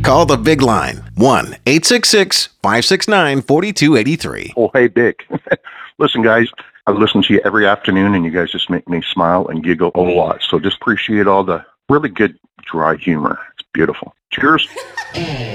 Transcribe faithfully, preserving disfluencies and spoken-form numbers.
Call the big line, one eight six six, five six nine, four two eight three. Oh, hey, Dick. Listen, guys, I listen to you every afternoon, and you guys just make me smile and giggle a lot. So just appreciate all the really good dry humor. It's beautiful. Cheers.